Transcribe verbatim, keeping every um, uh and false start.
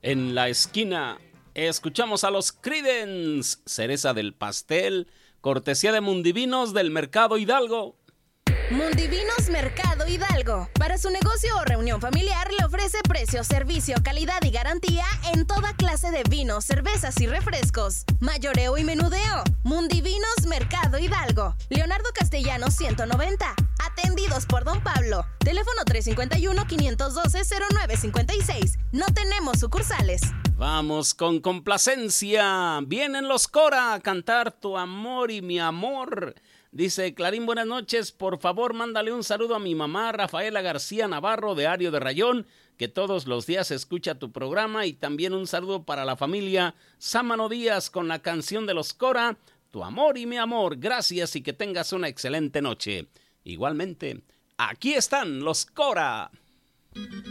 En la esquina escuchamos a los Creedence, cereza del pastel, cortesía de Mundivinos del Mercado Hidalgo. Mundivinos Mercado Hidalgo. Para su negocio o reunión familiar le ofrece precio, servicio, calidad y garantía en toda clase de vinos, cervezas y refrescos. Mayoreo y menudeo. Mundivinos Mercado Hidalgo. Leonardo Castellanos ciento noventa. Atendidos por Don Pablo. Teléfono tres cinco uno, cinco uno dos, cero nueve cinco seis. No tenemos sucursales. Vamos con complacencia. Vienen los Cora a cantar Tu amor y mi amor. Dice Clarín, buenas noches, por favor mándale un saludo a mi mamá Rafaela García Navarro de Ario de Rayón, que todos los días escucha tu programa, y también un saludo para la familia Sámano Díaz con la canción de los Cora, Tu amor y mi amor. Gracias y que tengas una excelente noche. Igualmente, aquí están los Cora.